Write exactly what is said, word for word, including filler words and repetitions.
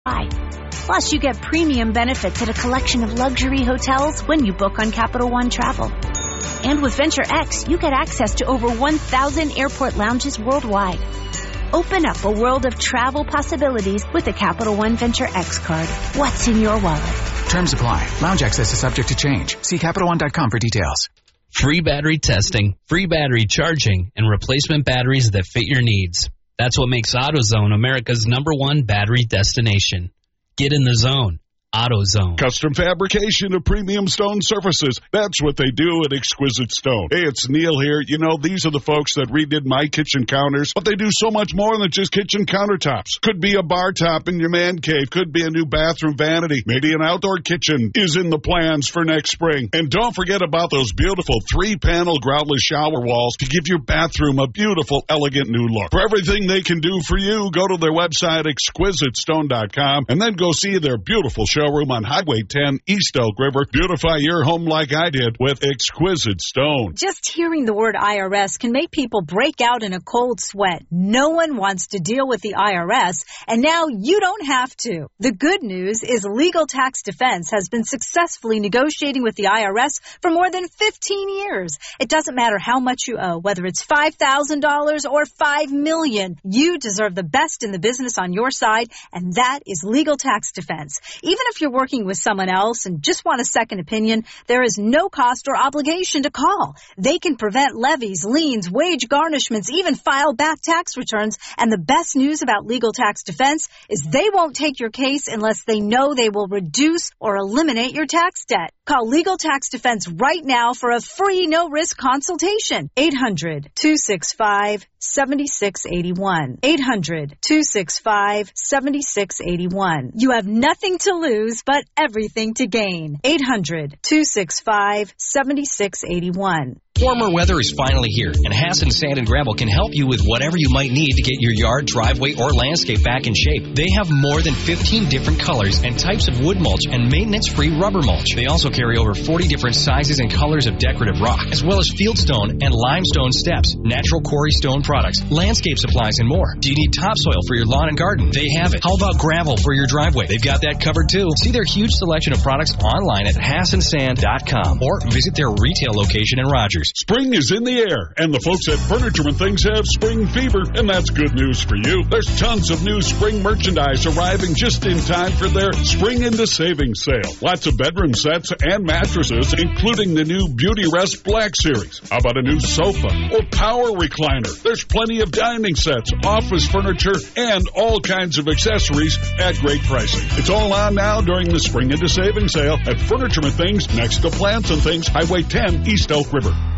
Plus, you get premium benefits at a collection of luxury hotels when you book on Capital One Travel. And with Venture X, you get access to over one thousand airport lounges worldwide. Open up a world of travel possibilities with a Capital One Venture X card. What's in your wallet? Terms apply. Lounge access is subject to change. See Capital One dot com for details. Free battery testing, free battery charging, and replacement batteries that fit your needs. That's what makes AutoZone America's number one battery destination. Get in the zone. AutoZone. Custom fabrication of premium stone surfaces. That's what they do at Exquisite Stone. Hey, it's Neil here. You know, these are the folks that redid my kitchen counters, but they do so much more than just kitchen countertops. Could be a bar top in your man cave. Could be a new bathroom vanity. Maybe an outdoor kitchen is in the plans for next spring. And don't forget about those beautiful three-panel groutless shower walls to give your bathroom a beautiful, elegant new look. For everything they can do for you, go to their website, exquisite stone dot com, and then go see their beautiful showroom on Highway ten, East Elk River. Beautify your home like I did with Exquisite Stone. Just hearing the word I R S can make people break out in a cold sweat. No one wants to deal with the I R S, and now you don't have to. The good news is Legal Tax Defense has been successfully negotiating with the I R S for more than fifteen years. It doesn't matter how much you owe, whether it's five thousand dollars or five million dollars. You deserve the best in the business on your side, and that is Legal Tax Defense. Even if you're working with someone else and just want a second opinion, there is no cost or obligation to call. They can prevent levies, liens, wage garnishments, even file back tax returns. And the best news about Legal Tax Defense is they won't take your case unless they know they will reduce or eliminate your tax debt. Call Legal Tax Defense right now for a free no-risk consultation. eight hundred, two six five, seven six eight one. eight hundred, two six five, seven six eight one. You have nothing to lose but everything to gain. eight hundred, two six five, seven six eight one. Warmer weather is finally here, and Hassan Sand and Gravel can help you with whatever you might need to get your yard, driveway, or landscape back in shape. They have more than fifteen different colors and types of wood mulch and maintenance-free rubber mulch. They also carry over forty different sizes and colors of decorative rock, as well as fieldstone and limestone steps, natural quarry stone products, landscape supplies, and more. Do you need topsoil for your lawn and garden? They have it. How about gravel for your driveway? They've got that covered too. See their huge selection of products online at hassan sand dot com or visit their retail location in Rogers. Spring is in the air, and the folks at Furniture and Things have spring fever, and that's good news for you. There's tons of new spring merchandise arriving just in time for their Spring into Savings sale. Lots of bedroom sets and mattresses, including the new Beauty Rest Black Series. How about a new sofa or power recliner? There's plenty of dining sets, office furniture, and all kinds of accessories at great pricing. It's all on now during the Spring into Savings sale at Furniture and Things next to Plants and Things, Highway ten, East Elk River.